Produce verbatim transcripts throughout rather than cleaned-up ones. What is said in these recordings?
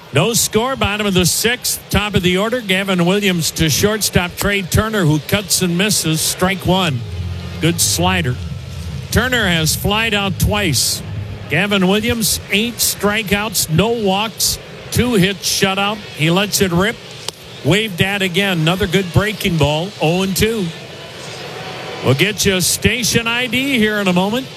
No score, bottom of the sixth, top of the order. Gavin Williams to shortstop Trey Turner, who cuts and misses. Strike one. Good slider. Turner has flied out twice. Gavin Williams, eight strikeouts, no walks, two hits shutout. He lets it rip. Waved at again. Another good breaking ball. oh and two. We'll get you a station I D here in a moment.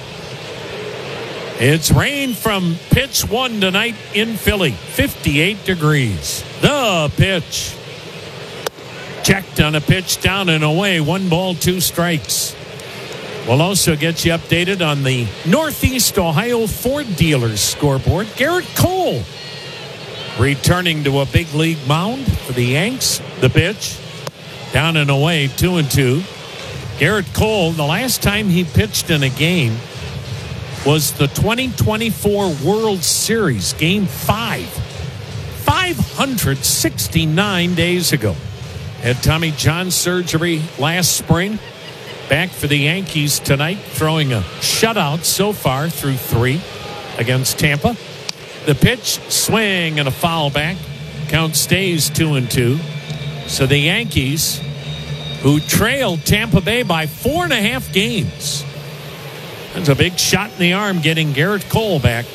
It's rain from pitch one tonight in Philly. fifty-eight degrees. The pitch. Checked on a pitch down and away. One ball, two strikes. We'll also get you updated on the Northeast Ohio Ford Dealers scoreboard. Garrett Cole returning to a big league mound for the Yanks. The pitch. Down and away, two and two. Garrett Cole, the last time he pitched in a game was the twenty twenty-four World Series, Game five. five hundred sixty-nine days ago. Had Tommy John surgery last spring. Back for the Yankees tonight, throwing a shutout so far through three against Tampa. The pitch, swing, and a foul back. Count stays two and two. So the Yankees, who trailed Tampa Bay by four and a half games. That's a big shot in the arm getting Garrett Cole back.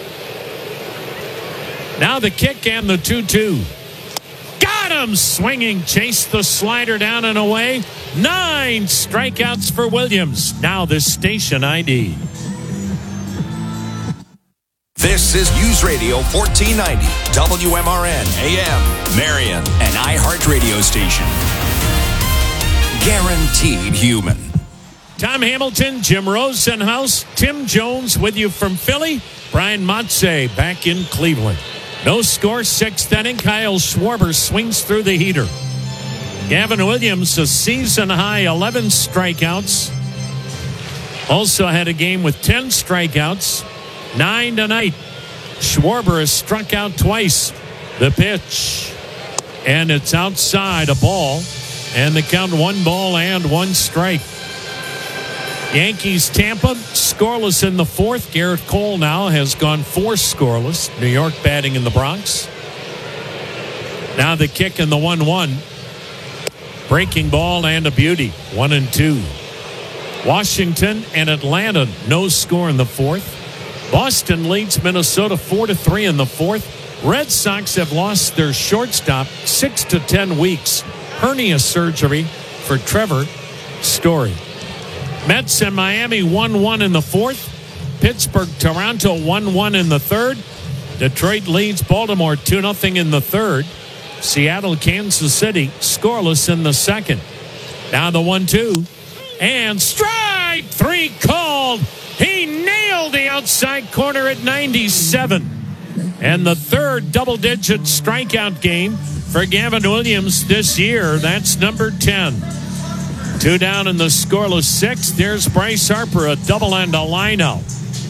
Now the kick and the two two. Got him swinging. Chased the slider down and away. Nine strikeouts for Williams. Now the station I D. This is News Radio fourteen ninety, W M R N, A M, Marion, an iHeartRadio station. Guaranteed human. Tom Hamilton, Jim Rosenhaus, Tim Jones with you from Philly. Brian Motze back in Cleveland. No score, sixth inning. Kyle Schwarber swings through the heater. Gavin Williams, a season-high eleven strikeouts. Also had a game with ten strikeouts. Nine tonight. Schwarber has struck out twice. The pitch. And it's outside, a ball. And the count one ball and one strike. Yankees Tampa scoreless in the fourth. Garrett Cole now has gone four scoreless. New York batting in the Bronx. Now the kick and the one one. Breaking ball and a beauty. One and two. Washington and Atlanta no score in the fourth. Boston leads Minnesota four to three in the fourth. Red Sox have lost their shortstop six to ten weeks. Hernia surgery for Trevor Story. Mets and Miami one one in the fourth. Pittsburgh, Toronto one one in the third. Detroit leads Baltimore two nothing in the third. Seattle, Kansas City scoreless in the second. Now the one two. And strike three called. He nailed the outside corner at ninety-seven. And the third double-digit strikeout game for Gavin Williams this year. That's number ten. Two down in the scoreless sixth. There's Bryce Harper, a double and a line out.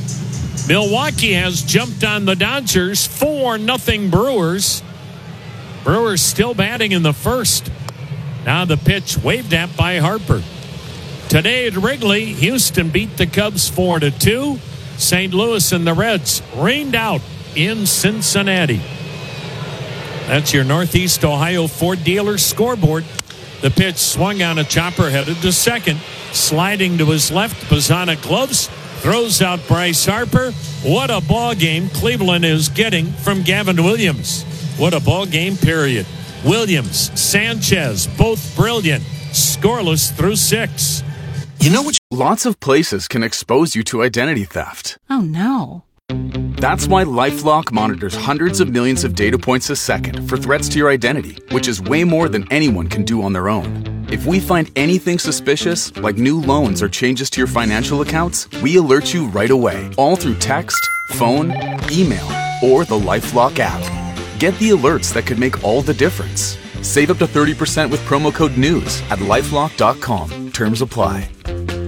Milwaukee has jumped on the Dodgers, four nothing Brewers. Brewers still batting in the first. Now the pitch waved at by Harper. Today at Wrigley, Houston beat the Cubs four to two. Saint Louis and the Reds rained out in Cincinnati. That's your Northeast Ohio Ford Dealer scoreboard. The pitch swung on a chopper, headed to second. Sliding to his left, Bazzana gloves, throws out Bryce Harper. What a ball game Cleveland is getting from Gavin Williams. What a ball game, period. Williams, Sanchez, both brilliant. Scoreless through six. You know what? Lots of places can expose you to identity theft. Oh, no. That's why LifeLock monitors hundreds of millions of data points a second for threats to your identity, which is way more than anyone can do on their own. If we find anything suspicious, like new loans or changes to your financial accounts, we alert you right away, all through text, phone, email, or the LifeLock app. Get the alerts that could make all the difference. Save up to thirty percent with promo code NEWS at lifelock dot com. Terms apply.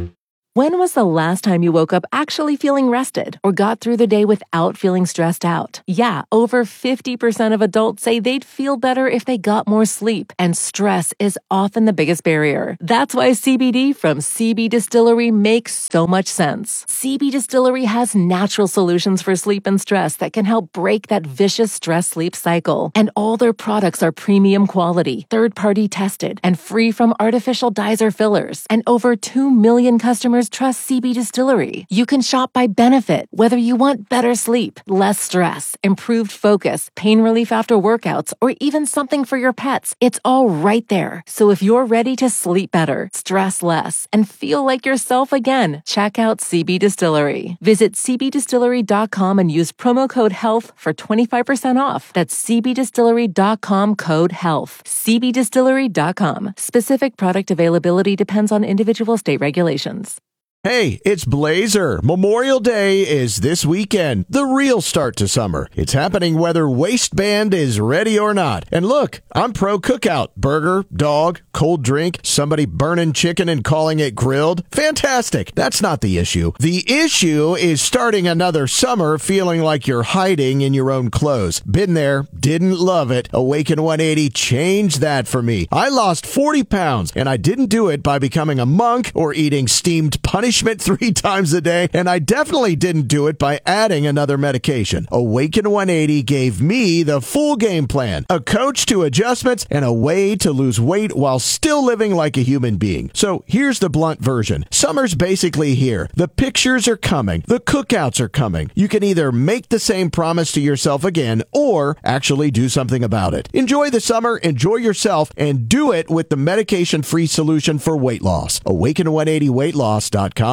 When was the last time you woke up actually feeling rested or got through the day without feeling stressed out? Yeah, over fifty percent of adults say they'd feel better if they got more sleep, and stress is often the biggest barrier. That's why C B D from C B Distillery makes so much sense. C B Distillery has natural solutions for sleep and stress that can help break that vicious stress-sleep cycle. And all their products are premium quality, third-party tested, and free from artificial dyes or fillers. And over two million customers trust C B Distillery. You can shop by benefit, whether you want better sleep, less stress, improved focus, pain relief after workouts, or even something for your pets. It's all right there. So if you're ready to sleep better, stress less, and feel like yourself again, check out C B Distillery. Visit c b distillery dot com and use promo code HEALTH for twenty-five percent off. That's c b distillery dot com code HEALTH. c b distillery dot com. Specific product availability depends on individual state regulations. Hey, it's Blazer. Memorial Day is this weekend, the real start to summer. It's happening whether waistband is ready or not. And look, I'm pro cookout. Burger, dog, cold drink, somebody burning chicken and calling it grilled. Fantastic. That's not the issue. The issue is starting another summer feeling like you're hiding in your own clothes. Been there, didn't love it. Awaken one eighty changed that for me. I lost forty pounds, and I didn't do it by becoming a monk or eating steamed punishment three times a day, and I definitely didn't do it by adding another medication. Awaken one eighty gave me the full game plan, a coach to adjustments, and a way to lose weight while still living like a human being. So here's the blunt version. Summer's basically here. The pictures are coming. The cookouts are coming. You can either make the same promise to yourself again or actually do something about it. Enjoy the summer, enjoy yourself, and do it with the medication-free solution for weight loss. awaken one eighty weight loss dot com.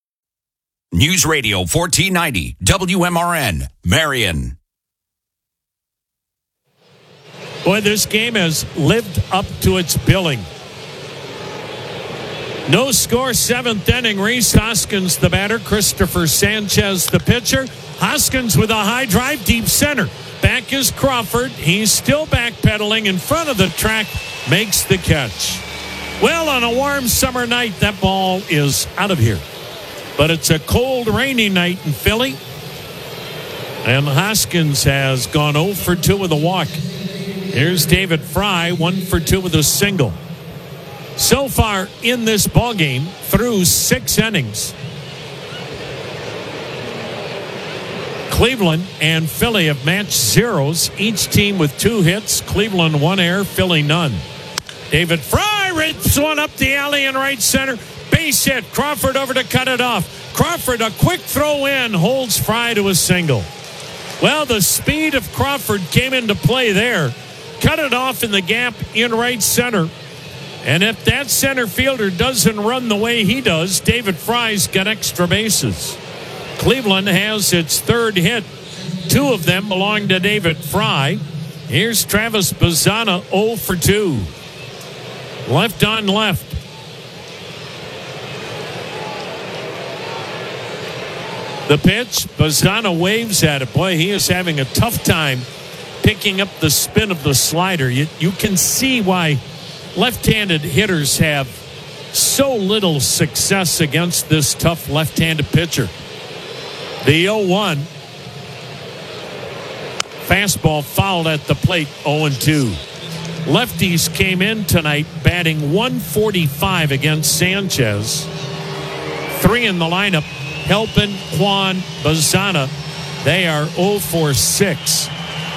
News Radio fourteen ninety, W M R N, Marion. Boy, this game has lived up to its billing. No score, seventh inning. Rhys Hoskins, the batter. Christopher Sanchez, the pitcher. Hoskins with a high drive, deep center. Back is Crawford. He's still backpedaling in front of the track. Makes the catch. Well, on a warm summer night, that ball is out of here. But it's a cold, rainy night in Philly. And Hoskins has gone oh for two with a walk. Here's David Fry, one for two with a single. So far in this ballgame, through six innings, Cleveland and Philly have matched zeros. Each team with two hits. Cleveland one error, Philly none. David Fry rips one up the alley in right center. Base hit. Crawford over to cut it off. Crawford, a quick throw in, holds Fry to a single. Well, the speed of Crawford came into play there. Cut it off in the gap in right center. And if that center fielder doesn't run the way he does, David Fry's got extra bases. Cleveland has its third hit. Two of them belong to David Fry. Here's Travis Bazzana, oh for two. Left on left. The pitch, Bazzana waves at it. Boy, he is having a tough time picking up the spin of the slider. You, you can see why left-handed hitters have so little success against this tough left-handed pitcher. The oh one. Fastball fouled at the plate, oh and two. Lefties came in tonight batting one forty-five against Sanchez. Three in the lineup, Helpin, Kwan, Bazzana. They are oh for six.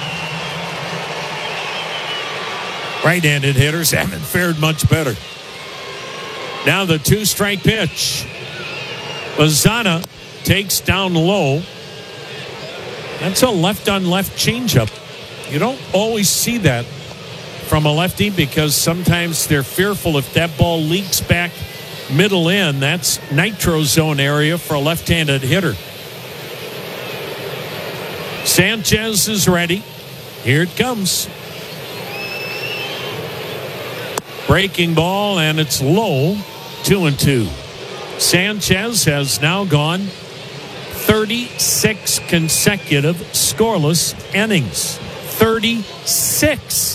Right-handed hitters haven't fared much better. Now the two-strike pitch. Bazzana takes down low. That's a left-on-left changeup. You don't always see that from a lefty because sometimes they're fearful if that ball leaks back middle in. That's nitro zone area for a left-handed hitter. Sanchez is ready. Here it comes. Breaking ball, and it's low. Two and two. Sanchez has now gone thirty-six consecutive scoreless innings. thirty-six.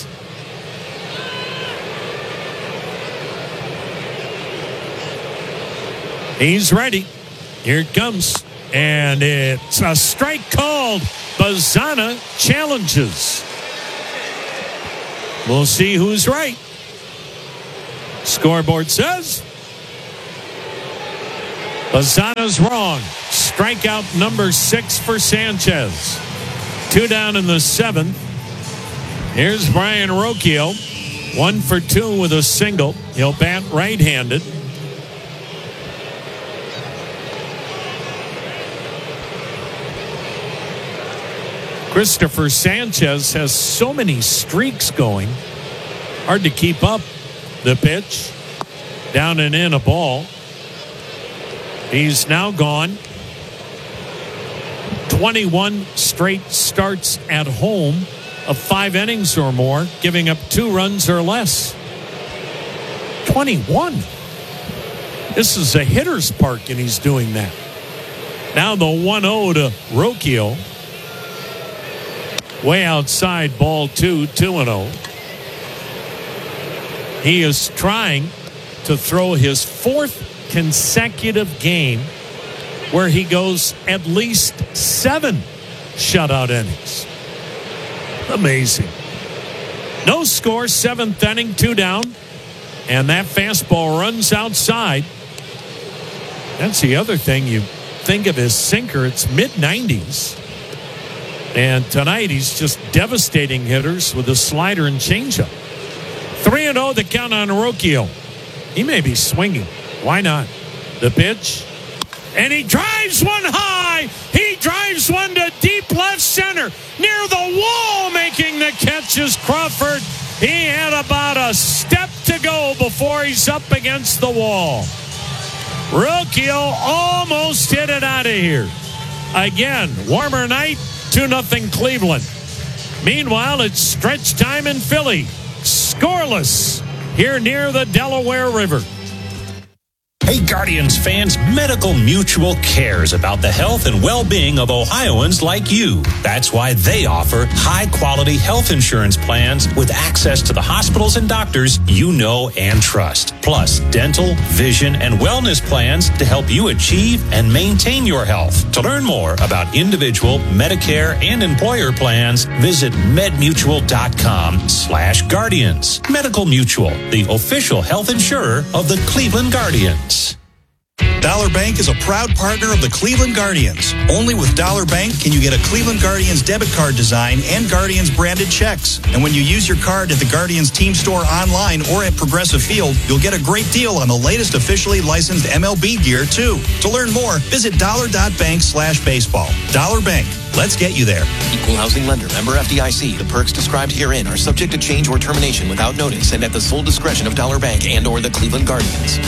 He's ready. Here it comes. And it's a strike called. Bazana challenges. We'll see who's right. Scoreboard says Bazana's wrong. Strikeout number six for Sanchez. Two down in the seventh. Here's Brian Rocchio. One for two with a single. He'll bat right-handed. Christopher Sanchez has so many streaks going. Hard to keep up. The pitch. Down and in, a ball. He's now gone twenty-one straight starts at home of five innings or more, giving up two runs or less. twenty-one. This is a hitter's park, and he's doing that. Now the one oh to Rocchio. Way outside, ball two, two and oh. He is trying to throw his fourth consecutive game where he goes at least seven shutout innings. Amazing. No score, seventh inning, two down. And that fastball runs outside. That's the other thing you think of his sinker. It's mid nineties. And tonight he's just devastating hitters with a slider and changeup. three and oh the count on Rocchio. He may be swinging. Why not? The pitch. And he drives one high. He drives one to deep left center. Near the wall, making the catch is Crawford. He had about a step to go before he's up against the wall. Rocchio almost hit it out of here. Again, warmer night, two nothing Cleveland. Meanwhile, it's stretch time in Philly. Scoreless here near the Delaware River. Hey, Guardians fans, Medical Mutual cares about the health and well-being of Ohioans like you. That's why they offer high-quality health insurance plans with access to the hospitals and doctors you know and trust. Plus, dental, vision, and wellness plans to help you achieve and maintain your health. To learn more about individual, Medicare, and employer plans, visit medmutual.com slash guardians. Medical Mutual, the official health insurer of the Cleveland Guardians. Dollar Bank is a proud partner of the Cleveland Guardians. Only with Dollar Bank can you get a Cleveland Guardians debit card design and Guardians branded checks. And when you use your card at the Guardians team store online or at Progressive Field, you'll get a great deal on the latest officially licensed M L B gear, too. To learn more, visit dollar.bank slash baseball. Dollar Bank. Let's get you there. Equal housing lender. Member F D I C. The perks described herein are subject to change or termination without notice and at the sole discretion of Dollar Bank and or the Cleveland Guardians.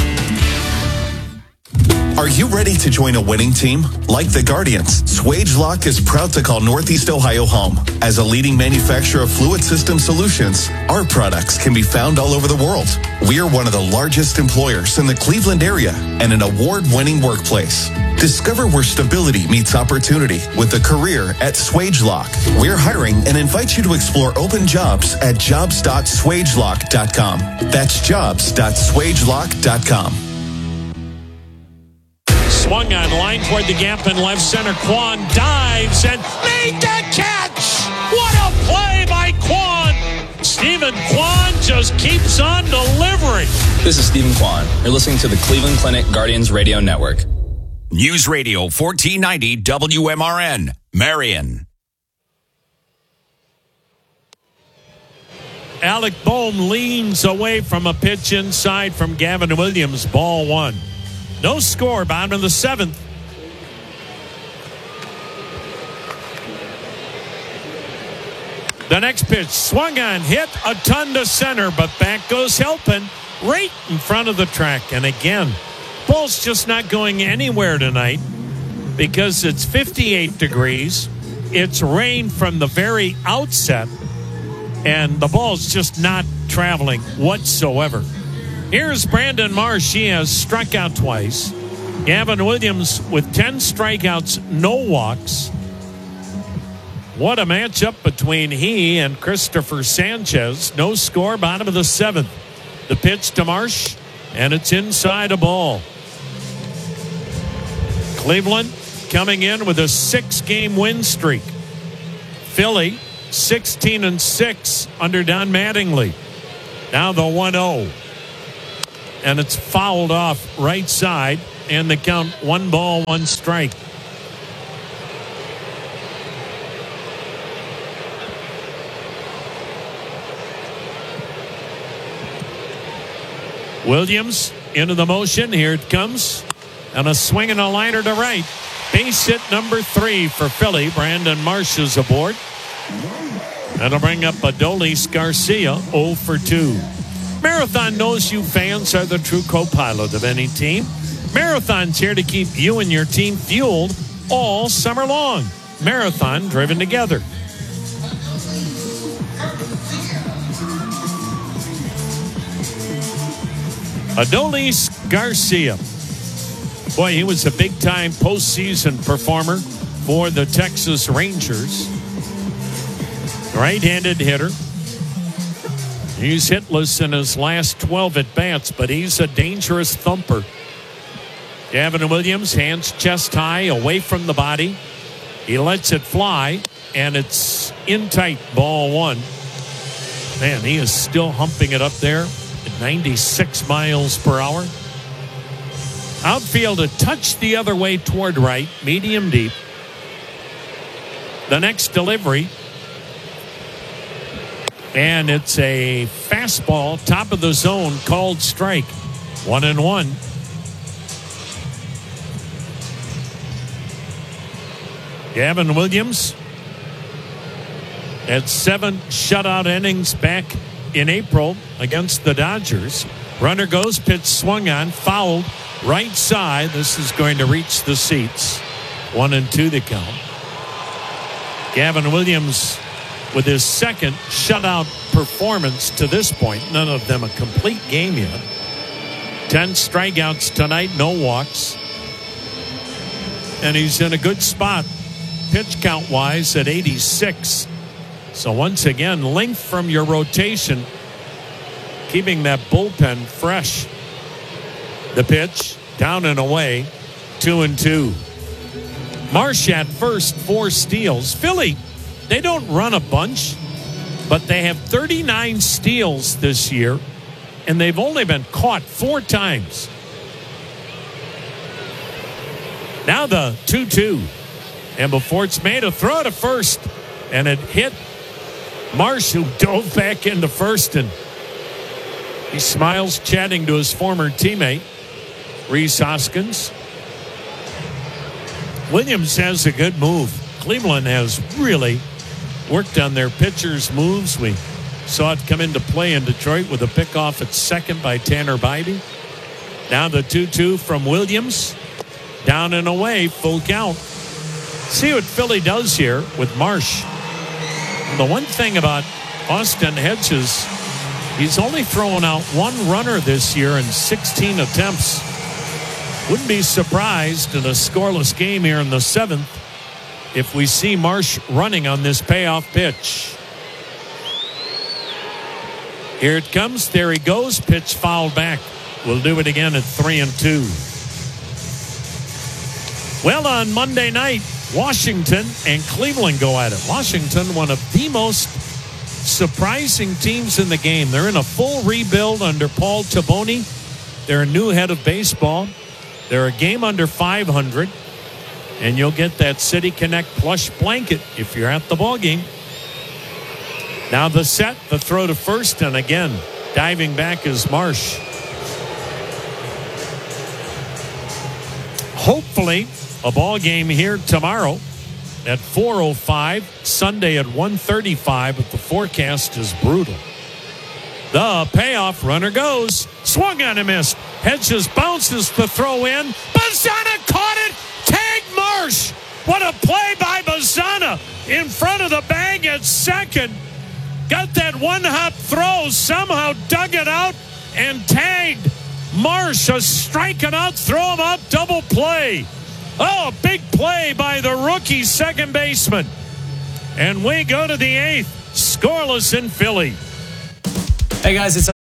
Are you ready to join a winning team? Like the Guardians, SwageLock is proud to call Northeast Ohio home. As a leading manufacturer of fluid system solutions, our products can be found all over the world. We are one of the largest employers in the Cleveland area and an award-winning workplace. Discover where stability meets opportunity with a career at SwageLock. We're hiring and invite you to explore open jobs at jobs dot swagelock dot com. That's jobs dot swagelock dot com. Swung on line toward the gap in left center. Kwan dives and made the catch. What a play by Kwan. Stephen Kwan just keeps on delivering. This is Stephen Kwan. You're listening to the Cleveland Clinic Guardians Radio Network. News Radio fourteen ninety W M R N, Marion. Alec Bohm leans away from a pitch inside from Gavin Williams. Ball one. No score, bottom of the seventh. The next pitch, swung on, hit a ton to center, but back goes Helpin right in front of the track. And again, ball's just not going anywhere tonight because it's fifty-eight degrees. It's rained from the very outset, and the ball's just not traveling whatsoever. Here's Brandon Marsh. He has struck out twice. Gavin Williams with ten strikeouts, no walks. What a matchup between he and Christopher Sanchez. No score, bottom of the seventh. The pitch to Marsh, and it's inside a ball. Cleveland coming in with a six-game win streak. Philly, sixteen and six under Don Mattingly. Now the one oh. And it's fouled off right side, and the count one ball, one strike. Williams into the motion. Here it comes. And a swing and a liner to right. Base hit number three for Philly. Brandon Marsh is aboard. That'll bring up Adolis Garcia, oh for two. Marathon knows you fans are the true co-pilot of any team. Marathon's here to keep you and your team fueled all summer long. Marathon driven together. Adolis Garcia. Boy, he was a big-time postseason performer for the Texas Rangers. Right-handed hitter. He's hitless in his last twelve at-bats, but he's a dangerous thumper. Gavin Williams, hands chest high, away from the body. He lets it fly, and it's in tight, ball one. Man, he is still humping it up there at ninety-six miles per hour. Outfield a touch the other way toward right, medium deep. The next delivery. And it's a fastball, top of the zone, called strike. One and one. Gavin Williams had seven shutout innings back in April against the Dodgers. Runner goes, pitch swung on, fouled, right side. This is going to reach the seats. One and two the count. Gavin Williams with his second shutout performance to this point. None of them a complete game yet. Ten strikeouts tonight, no walks. And he's in a good spot, pitch count-wise, at eighty-six. So once again, length from your rotation, keeping that bullpen fresh. The pitch, down and away, two and two. Marsh at first, four steals. Philly, they don't run a bunch, but they have thirty-nine steals this year, and they've only been caught four times. Now the two two. And before it's made, a throw to first, and it hit Marsh, who dove back into first, and he smiles, chatting to his former teammate, Rhys Hoskins. Williams has a good move. Cleveland has really worked on their pitchers' moves. We saw it come into play in Detroit with a pickoff at second by Tanner Bybee. Now the two two from Williams. Down and away, full count. See what Philly does here with Marsh. The one thing about Austin Hedges, he's only thrown out one runner this year in sixteen attempts. Wouldn't be surprised in a scoreless game here in the seventh if we see Marsh running on this payoff pitch. Here it comes. There he goes. Pitch fouled back. We'll do it again at three and two. Well, on Monday night, Washington and Cleveland go at it. Washington, one of the most surprising teams in the game. They're in a full rebuild under Paul Taboni. They're a new head of baseball. They're a game under five hundred. And you'll get that City Connect plush blanket if you're at the ball game. Now the set, the throw to first, and again, diving back is Marsh. Hopefully, a ball game here tomorrow at four oh five, Sunday at one thirty-five, but the forecast is brutal. The payoff, runner goes, swung on and missed. Hedges bounces the throw in. Bazzana caught it. Tag Marsh. What a play by Bazzana in front of the bag at second. Got that one-hop throw, somehow dug it out and tagged Marsh. A striking out, throw him out, double play. Oh, big play by the rookie second baseman. And we go to the eighth, scoreless in Philly. Hey guys, it's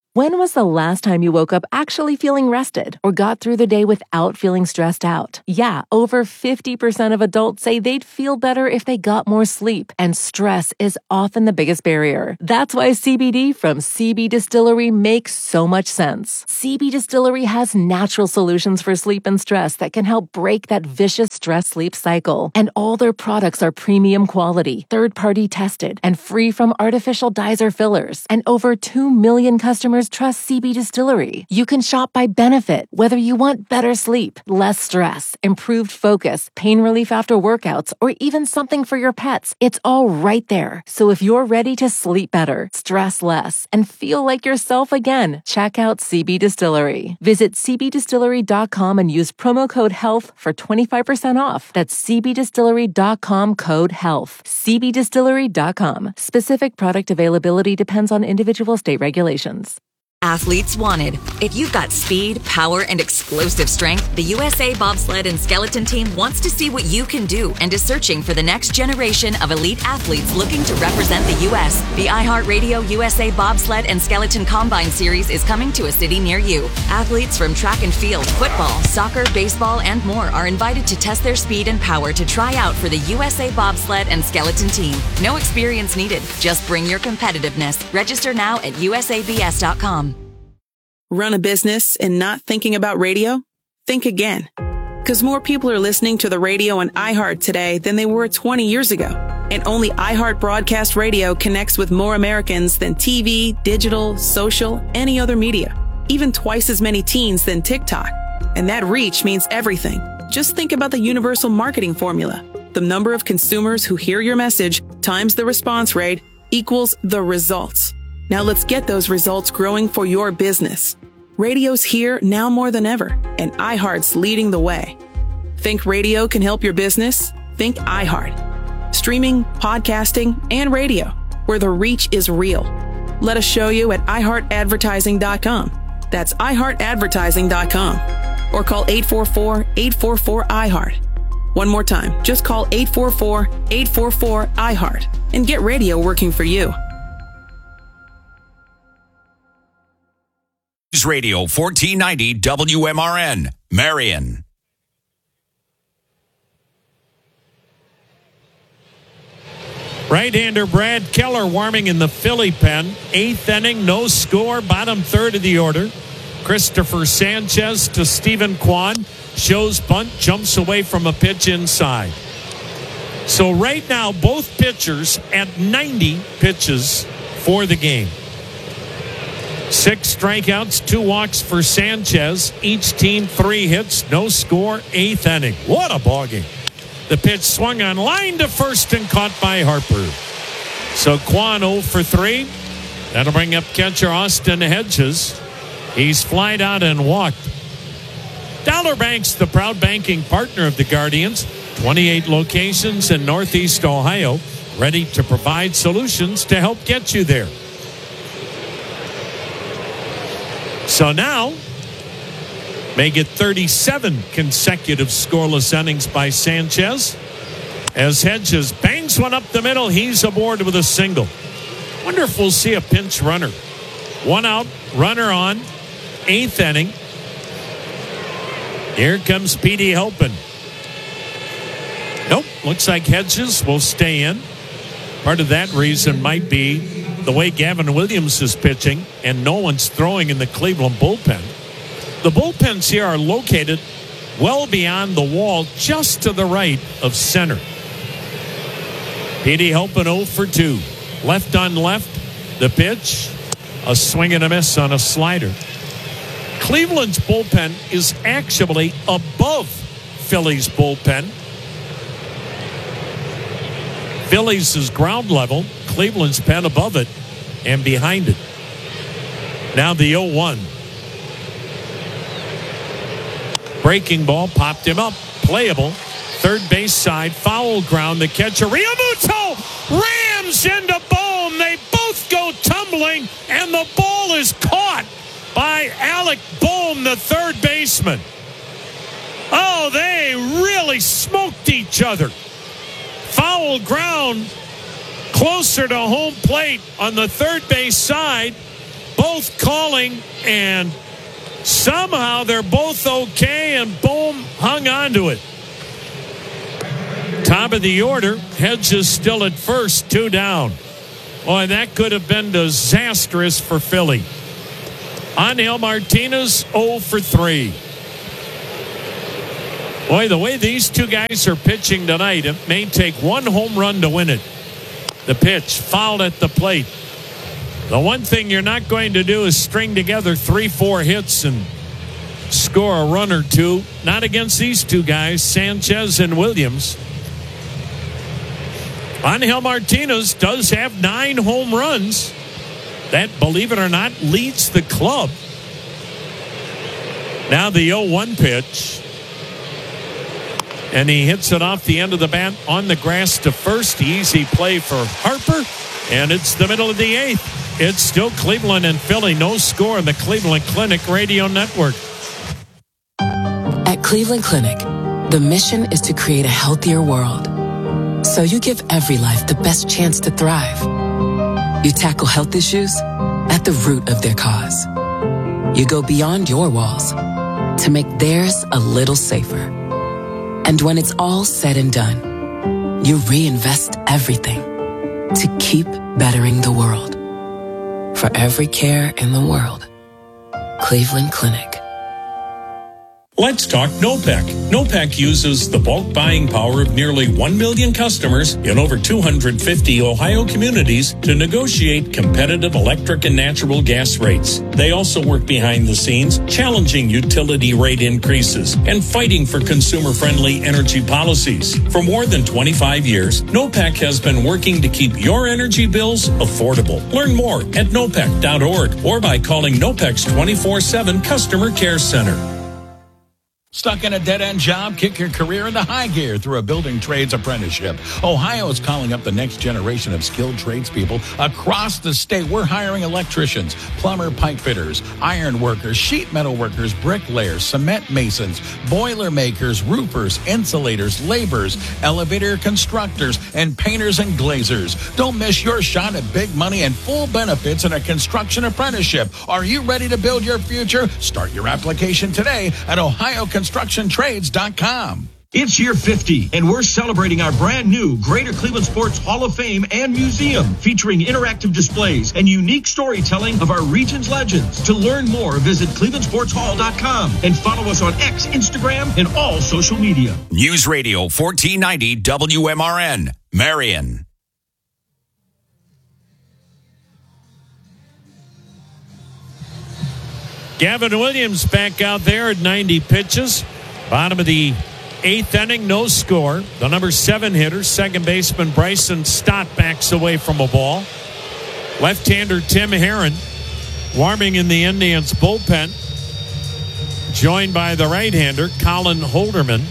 When was the last time you woke up actually feeling rested or got through the day without feeling stressed out? Yeah, over fifty percent of adults say they'd feel better if they got more sleep, and stress is often the biggest barrier. That's why C B D from C B Distillery makes so much sense. C B Distillery has natural solutions for sleep and stress that can help break that vicious stress-sleep cycle. And all their products are premium quality, third-party tested, and free from artificial dyes or fillers. And over two million customers trust C B Distillery. You can shop by benefit, whether you want better sleep, less stress, improved focus, pain relief after workouts, or even something for your pets. It's all right there. So if you're ready to sleep better, stress less, and feel like yourself again, check out C B Distillery. Visit c b distillery dot com and use promo code HEALTH for twenty-five percent off. That's c b distillery dot com code HEALTH. c b distillery dot com. Specific product availability depends on individual state regulations. Athletes wanted. If you've got speed, power, and explosive strength, the U S A Bobsled and Skeleton Team wants to see what you can do and is searching for the next generation of elite athletes looking to represent the U S The iHeartRadio U S A Bobsled and Skeleton Combine Series is coming to a city near you. Athletes from track and field, football, soccer, baseball, and more are invited to test their speed and power to try out for the U S A Bobsled and Skeleton Team. No experience needed. Just bring your competitiveness. Register now at u s a b s dot com. Run a business and not thinking about radio? Think again. Because more people are listening to the radio on iHeart today than they were twenty years ago. And only iHeart Broadcast Radio connects with more Americans than T V, digital, social, any other media. Even twice as many teens than TikTok. And that reach means everything. Just think about the universal marketing formula. The number of consumers who hear your message times the response rate equals the results. Now let's get those results growing for your business. Radio's here now more than ever, and iHeart's leading the way. Think radio can help your business? Think iHeart. Streaming, podcasting, and radio, where the reach is real. Let us show you at i heart advertising dot com. That's i heart advertising dot com. Or call eight four four, eight four four, I heart. One more time, just call eight four four, eight four four, I heart and get radio working for you. News Radio fourteen ninety W M R N, Marion. Right-hander Brad Keller warming in the Philly pen. Eighth inning, no score, bottom third of the order. Christopher Sanchez to Stephen Kwan. Shows bunt, jumps away from a pitch inside. So right now, both pitchers at ninety pitches for the game. Six strikeouts, two walks for Sanchez. Each team three hits, no score, eighth inning. What a ballgame. The pitch swung on line to first and caught by Harper. So Kwan oh for three. That'll bring up catcher Austin Hedges. He's flied out and walked. Dollar Bank's the proud banking partner of the Guardians. twenty-eight locations in Northeast Ohio, ready to provide solutions to help get you there. So now, make it thirty-seven consecutive scoreless innings by Sanchez. As Hedges bangs one up the middle, he's aboard with a single. Wonder if we'll see a pinch runner. One out, runner on, eighth inning. Here comes Petey Helpin. Nope, looks like Hedges will stay in. Part of that reason might be the way Gavin Williams is pitching and no one's throwing in the Cleveland bullpen. The bullpens here are located well beyond the wall, just to the right of center. Petey Helpin oh for two. Left on left, the pitch, a swing and a miss on a slider. Cleveland's bullpen is actually above Philly's bullpen. Philly's is ground level, Cleveland's pen above it and behind it. Now the oh one. Breaking ball, popped him up, playable. Third base side, foul ground. The catcher, Realmuto, rams into Bohm. They both go tumbling, and the ball is caught by Alec Bohm, the third baseman. Oh, they really smoked each other. Foul ground closer to home plate on the third base side. both calling, and somehow they're both okay, and boom, hung on to it. Top of the order, Hedges still at first, two down. Boy, that could have been disastrous for Philly. Angel Martinez, oh for three. Boy, the way these two guys are pitching tonight, it may take one home run to win it. The pitch, fouled at the plate. The one thing you're not going to do is string together three, four hits and score a run or two. Not against these two guys, Sanchez and Williams. Angel Martinez does have nine home runs. That, believe it or not, leads the club. Now the oh one pitch. And he hits it off the end of the bat on the grass to first. Easy play for Harper. And it's the middle of the eighth. It's still Cleveland and Philly. No score in the Cleveland Clinic Radio Network. At Cleveland Clinic, the mission is to create a healthier world. So you give every life the best chance to thrive. You tackle health issues at the root of their cause. You go beyond your walls to make theirs a little safer. And when it's all said and done, you reinvest everything to keep bettering the world. For every care in the world, Cleveland Clinic. Let's talk NOPEC. NOPEC uses the bulk buying power of nearly one million customers in over two hundred fifty Ohio communities to negotiate competitive electric and natural gas rates. They also work behind the scenes, challenging utility rate increases and fighting for consumer-friendly energy policies. For more than twenty-five years, NOPEC has been working to keep your energy bills affordable. Learn more at nopec dot org or by calling NOPEC's twenty-four seven Customer Care Center. Stuck in a dead-end job? Kick your career into high gear through a building trades apprenticeship. Ohio is calling up the next generation of skilled tradespeople across the state. We're hiring electricians, plumber, pipe fitters, iron workers, sheet metal workers, bricklayers, cement masons, boiler makers, roofers, insulators, laborers, elevator constructors, and painters and glazers. Don't miss your shot at big money and full benefits in a construction apprenticeship. Are you ready to build your future? Start your application today at Ohio construction trades dot com. It's year fifty, and we're celebrating our brand new Greater Cleveland Sports Hall of Fame and Museum, featuring interactive displays and unique storytelling of our region's legends. To learn more, visit cleveland sports hall dot com and follow us on X, Instagram, and all social media. News Radio fourteen ninety W M R N, Marion. Gavin Williams back out there at ninety pitches. Bottom of the eighth inning, no score. The number seven hitter, second baseman Bryson Stott, backs away from a ball. Left-hander Tim Herron warming in the Indians bullpen, joined by the right-hander Colin Holderman.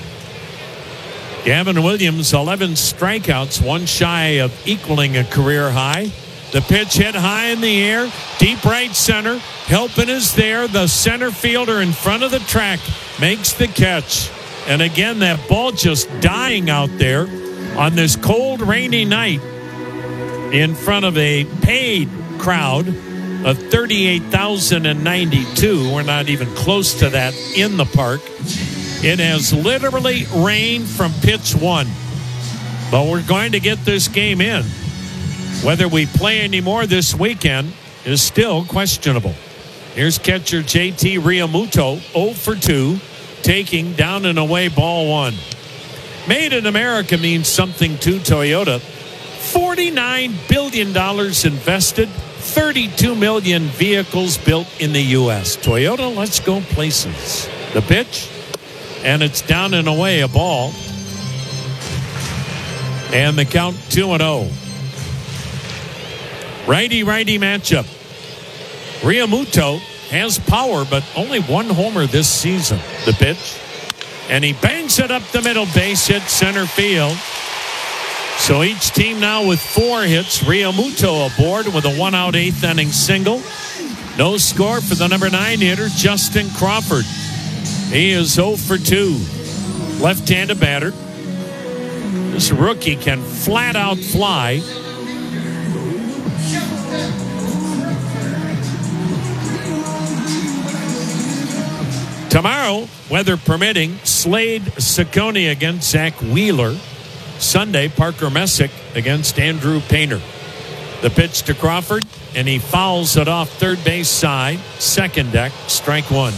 Gavin Williams, eleven strikeouts, one shy of equaling a career high. The pitch hit high in the air, deep right center. Helping is there. The center fielder in front of the track makes the catch. And again, that ball just dying out there on this cold, rainy night in front of a paid crowd of thirty-eight thousand ninety-two. We're not even close to that in the park. It has literally rained from pitch one. But we're going to get this game in. Whether we play any more this weekend is still questionable. Here's catcher J T Realmuto, oh for two, taking down and away ball one. Made in America means something to Toyota. forty-nine billion dollars invested, thirty-two million vehicles built in the U S. Toyota, let's go places. The pitch, and it's down and away, a ball. And the count two and oh. Righty-righty matchup. Realmuto has power, but only one homer this season. The pitch. And he bangs it up the middle, base hit center field. So each team now with four hits. Realmuto aboard with a one-out eighth inning single. No score for the number nine hitter, Justin Crawford. He is oh for two. Left-handed batter. This rookie can flat-out fly. Tomorrow, weather permitting, Slade Ciccone against Zach Wheeler. Sunday, Parker Messick against Andrew Painter. The pitch to Crawford, and he fouls it off third base side. Second deck, strike one.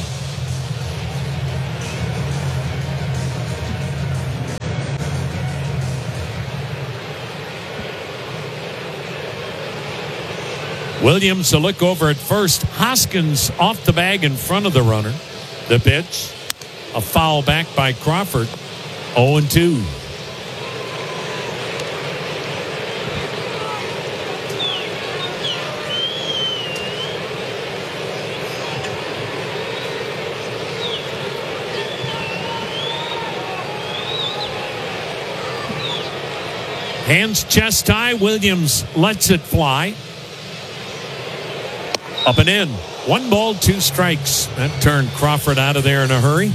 Williams a look over at first. Hoskins off the bag in front of the runner. The pitch, a foul back by Crawford. oh and two. Hands chest high. Williams lets it fly. Up and in. One ball, two strikes. That turned Crawford out of there in a hurry.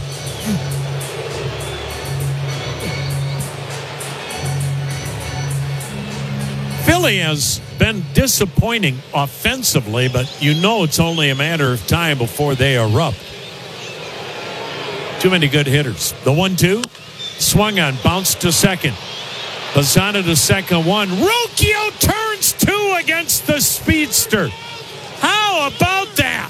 Philly has been disappointing offensively, but you know it's only a matter of time before they erupt. Too many good hitters. The one two. Swung on. Bounced to second. Bazzana to second one. Rocchio turns two against the speedster. How about that?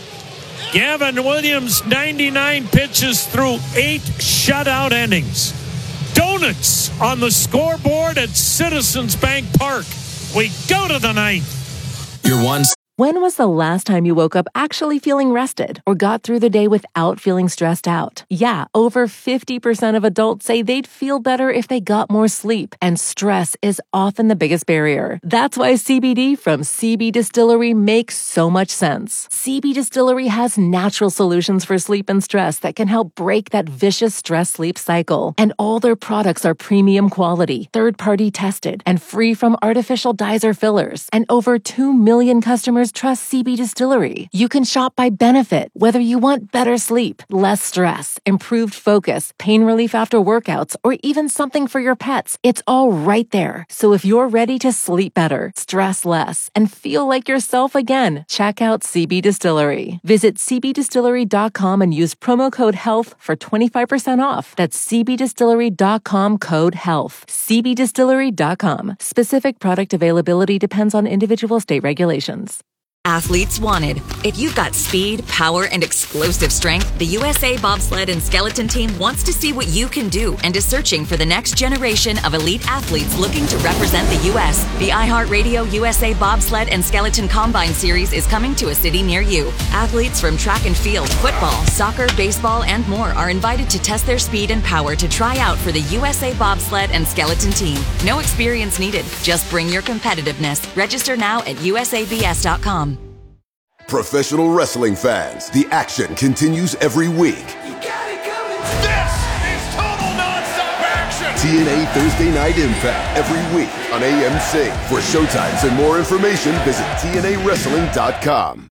Gavin Williams, ninety-nine pitches through eight shutout innings. Donuts on the scoreboard at Citizens Bank Park. We go to the ninth. Your one. When was the last time you woke up actually feeling rested or got through the day without feeling stressed out? Yeah, over fifty percent of adults say they'd feel better if they got more sleep, and stress is often the biggest barrier. That's why C B D from C B Distillery makes so much sense. C B Distillery has natural solutions for sleep and stress that can help break that vicious stress-sleep cycle. And all their products are premium quality, third-party tested, and free from artificial dyes or fillers. And over two million customers trust C B Distillery. You can shop by benefit, whether you want better sleep, less stress, improved focus, pain relief after workouts, or even something for your pets. It's all right there. So if you're ready to sleep better, stress less, and feel like yourself again, check out C B Distillery. Visit c b distillery dot com and use promo code HEALTH for twenty-five percent off. That's c b distillery dot com code HEALTH. c b distillery dot com. Specific product availability depends on individual state regulations. Athletes wanted. If you've got speed, power, and explosive strength, the U S A Bobsled and Skeleton Team wants to see what you can do and is searching for the next generation of elite athletes looking to represent the U S The iHeartRadio U S A Bobsled and Skeleton Combine Series is coming to a city near you. Athletes from track and field, football, soccer, baseball, and more are invited to test their speed and power to try out for the U S A Bobsled and Skeleton Team. No experience needed. Just bring your competitiveness. Register now at u s a b s dot com. Professional wrestling fans, the action continues every week. You got it coming. This is total nonstop action. T N A Thursday Night Impact every week on A M C. For showtimes and more information, visit T N A wrestling dot com.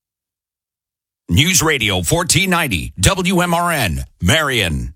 News Radio fourteen ninety, W M R N, Marion.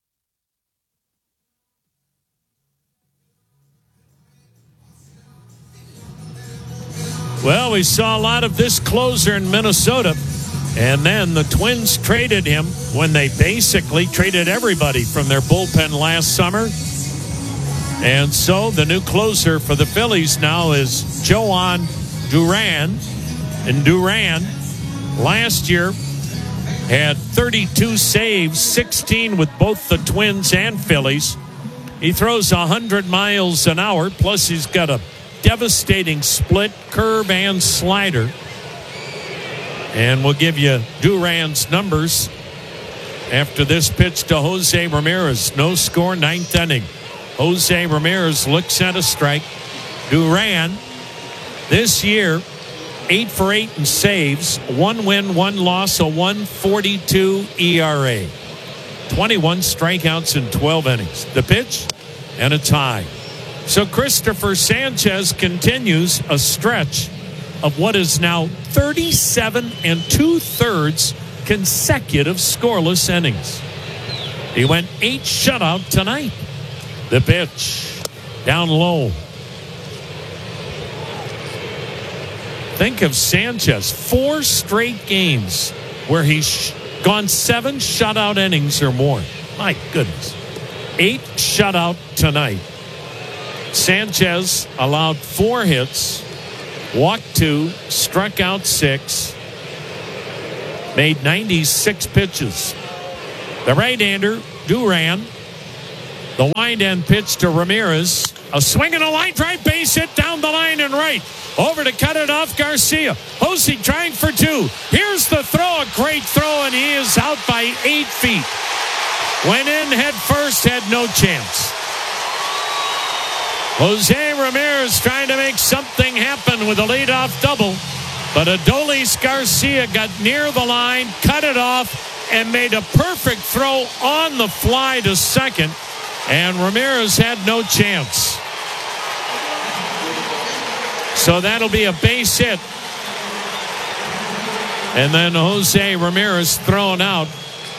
Well, we saw a lot of this closer in Minnesota, and then the Twins traded him when they basically traded everybody from their bullpen last summer. And so the new closer for the Phillies now is Jhoan Duran. And Duran last year had thirty-two saves, sixteen with both the Twins and Phillies. He throws one hundred miles an hour, plus he's got a devastating split, curve, and slider. And we'll give you Duran's numbers after this pitch to Jose Ramirez. No score, ninth inning. Jose Ramirez looks at a strike. Duran, this year, eight for eight in saves, one win, one loss, a one forty-two E R A. twenty-one strikeouts in twelve innings. The pitch, and a tie. So Christopher Sanchez continues a stretch of what is now thirty-seven and two-thirds consecutive scoreless innings. He went eight shutout tonight. The pitch, down low. Think of Sanchez, four straight games where he sh- gone seven shutout innings or more. My goodness. Eight shutout tonight. Sanchez allowed four hits, walked two, struck out six, made ninety-six pitches. The right-hander, Duran, the wind-end pitch to Ramirez. A swing and a line drive, base hit down the line and right. Over to cut it off, Garcia. Hosey trying for two. Here's the throw, a great throw, and he is out by eight feet. Went in head first, had no chance. Jose Ramirez trying to make something happen with a leadoff double, but Adolis Garcia got near the line, cut it off, and made a perfect throw on the fly to second, and Ramirez had no chance. So that'll be a base hit. And then Jose Ramirez thrown out.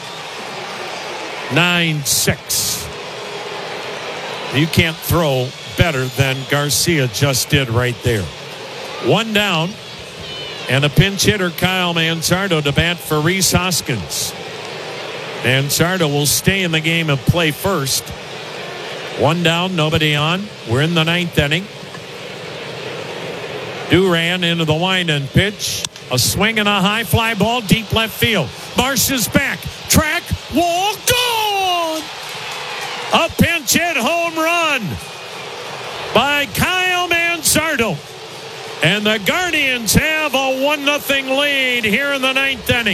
nine six. You can't throw better than Garcia just did right there. One down, and a pinch hitter, Kyle Manzardo, to bat for Rhys Hoskins. Manzardo will stay in the game and play first. One down, nobody on. We're in the ninth inning. Duran into the wind and pitch. A swing and a high fly ball deep left field. Marsh is back. Track, wall, gone! A pinch hit home run by Kyle Manzardo. And the Guardians have a one nothing lead here in the ninth inning.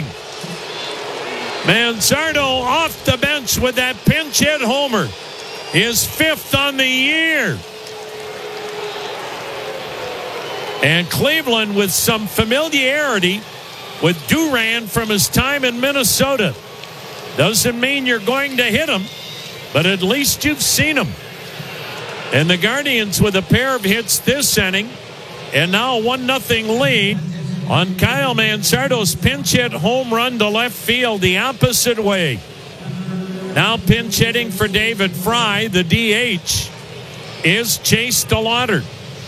Manzardo off the bench with that pinch hit homer. His fifth on the year. And Cleveland with some familiarity with Duran from his time in Minnesota. Doesn't mean you're going to hit him, but at least you've seen him. And the Guardians with a pair of hits this inning, and now a one nothing lead on Kyle Manzardo's pinch hit home run to left field the opposite way. Now pinch hitting for David Fry, the D H, is Chase DeLauder.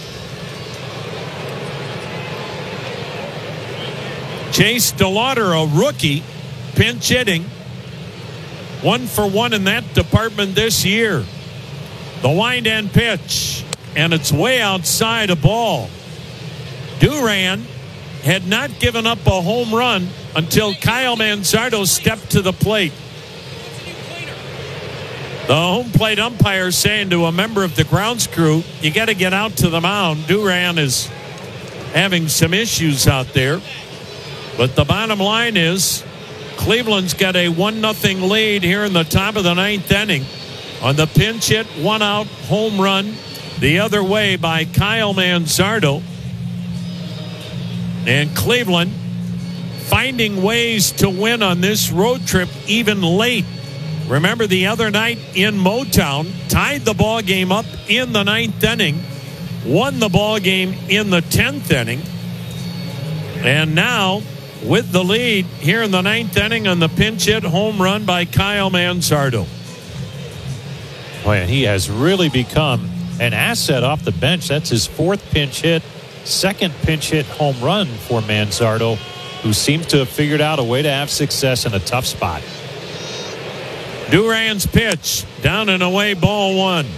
Chase DeLauder, a rookie, pinch hitting. One for one in that department this year. The wind end pitch, and it's way outside a ball. Duran had not given up a home run until Kyle Manzardo stepped to the plate. The home plate umpire saying to a member of the grounds crew, you got to get out to the mound. Duran is having some issues out there. But the bottom line is Cleveland's got a one nothing lead here in the top of the ninth inning on the pinch hit, one out home run the other way by Kyle Manzardo. And Cleveland finding ways to win on this road trip even late. Remember the other night in Motown, tied the ball game up in the ninth inning, won the ball game in the tenth inning, and now with the lead here in the ninth inning on the pinch hit home run by Kyle Manzardo. Boy, he has really become an asset off the bench. That's his fourth pinch hit, second pinch hit home run for Manzardo, who seems to have figured out a way to have success in a tough spot. Duran's pitch, down and away, ball one.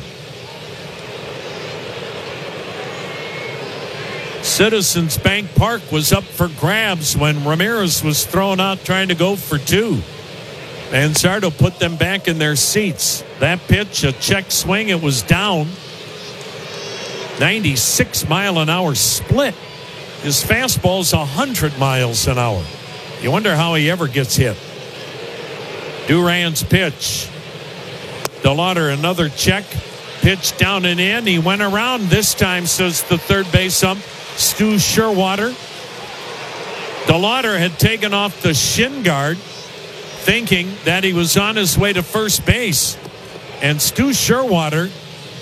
Citizens Bank Park was up for grabs when Ramirez was thrown out trying to go for two. Manzardo put them back in their seats. That pitch, a check swing, it was down. ninety-six mile an hour split. His fastball's one hundred miles an hour. You wonder how he ever gets hit. Duran's pitch. DeLauder, another check. Pitch down and in. He went around this time, says the third base ump, Stu Sherwater. DeLauder had taken off the shin guard, thinking that he was on his way to first base. And Stu Sherwater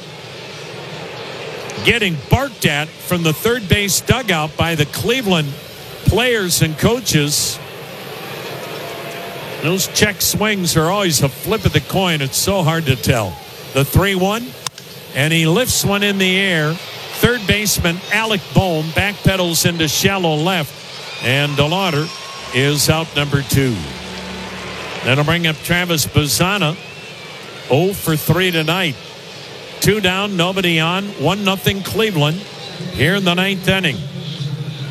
getting barked at from the third base dugout by the Cleveland players and coaches. Those check swings are always a flip of the coin. It's so hard to tell. The three one, and he lifts one in the air. Third baseman Alec Bohm backpedals into shallow left, and DeLauder is out number two. That'll bring up Travis Bazzana. oh for three tonight. Two down, nobody on. one nothing Cleveland here in the ninth inning.